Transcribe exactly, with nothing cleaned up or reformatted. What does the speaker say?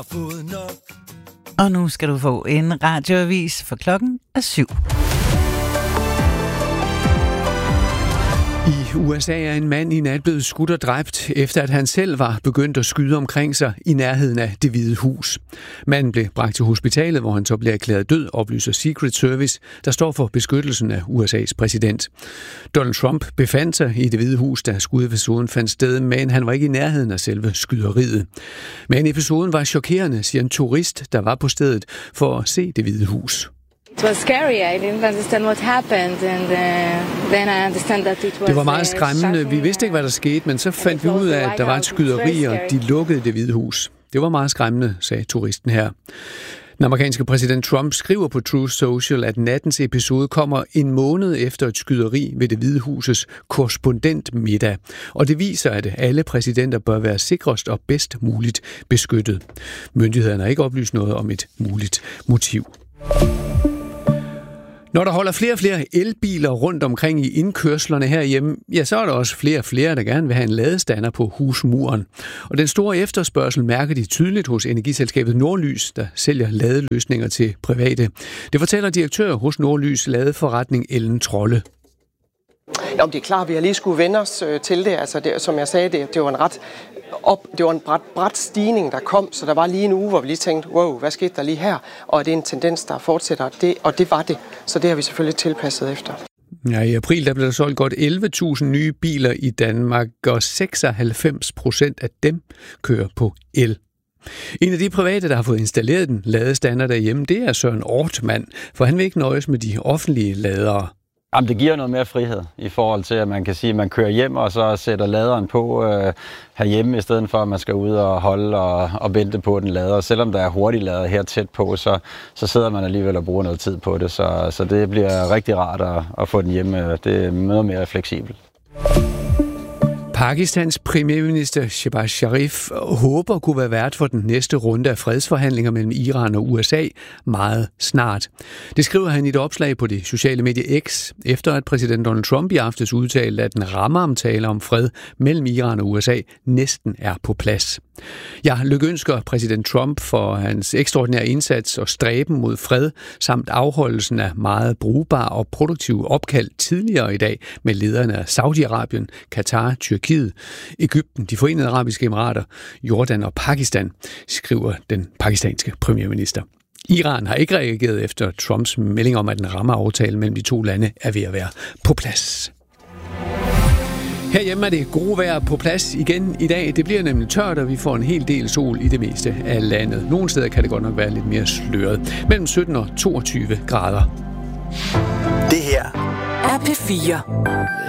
har fået nok. Og nu skal du få en radioavis, for klokken er syv. I U S A er en mand i nat blevet skudt og dræbt, efter at han selv var begyndt at skyde omkring sig i nærheden af Det Hvide Hus. Manden blev bragt til hospitalet, hvor han så blev erklæret død, oplyser Secret Service, der står for beskyttelsen af U S A's præsident. Donald Trump befandt sig i Det Hvide Hus, da skudepisoden fandt sted, men han var ikke i nærheden af selve skyderiet. Men episoden var chokerende, siger en turist, der var på stedet for at se Det Hvide Hus. It was scary. I didn't understand what happened, and uh, then I understand that it was. Det var meget skræmmende. Vi vidste ikke, hvad der skete, men så fandt vi ud af, at der var et skyderi, og de lukkede Det Hvide Hus. Det var meget skræmmende, sagde turisten her. Den amerikanske præsident Trump skriver på Truth Social, at nattens episode kommer en måned efter et skyderi ved Det Hvide Husets korrespondentmiddag. Og det viser, at alle præsidenter bør være sikrest og bedst muligt beskyttet. Myndighederne har ikke oplyst noget om et muligt motiv. Når der holder flere og flere elbiler rundt omkring i indkørslerne herhjemme, ja, så er der også flere og flere, der gerne vil have en ladestander på husmuren. Og den store efterspørgsel mærker de tydeligt hos energiselskabet Nordlys, der sælger ladeløsninger til private. Det fortæller direktør hos Nordlys ladeforretning Ellen Trolle. Jo, det er klart, vi har lige skulle vende os øh, til det. Altså, det, som jeg sagde, det, det var en ret op, det var en brat, brat stigning, der kom, så der var lige en uge, hvor vi lige tænkte, wow, hvad skete der lige her? Og det er en tendens, der fortsætter, det, og det var det. Så det har vi selvfølgelig tilpasset efter. Ja, i april der blev der solgt godt elleve tusind nye biler i Danmark, og seksoghalvfems procent af dem kører på el. En af de private, der har fået installeret den ladestander derhjemme, det er Søren Ortmann, for han vil ikke nøjes med de offentlige ladere. Jamen, det giver noget mere frihed i forhold til, at man kan sige, at man kører hjem og så sætter laderen på øh, herhjemme, i stedet for at man skal ud og holde og, og vente på den lader. Selvom der er hurtig lader her tæt på, så, så sidder man alligevel og bruger noget tid på det. Så, så det bliver rigtig rart at, at få den hjemme. Det er noget mere fleksibelt. Pakistans premierminister Shehbaz Sharif håber kunne være vært for den næste runde af fredsforhandlinger mellem Iran og U S A meget snart. Det skriver han i et opslag på det sociale medie X, efter at præsident Donald Trump i aftes udtalte, at en rammeaftale om fred mellem Iran og U S A næsten er på plads. Jeg lykønsker præsident Trump for hans ekstraordinære indsats og stræben mod fred, samt afholdelsen af meget brugbare og produktive opkald tidligere i dag med lederne af Saudi-Arabien, Katar, Tyrkiet, Egypten, de Forenede Arabiske Emirater, Jordan og Pakistan, skriver den pakistanske premierminister. Iran har ikke reageret efter Trumps melding om, at en rammeaftale mellem de to lande er ved at være på plads. Herhjemme er det gode vejr på plads igen i dag. Det bliver nemlig tørt, og vi får en hel del sol i det meste af landet. Nogle steder kan det godt nok være lidt mere sløret. Mellem sytten og toogtyve grader. Det her er P fire.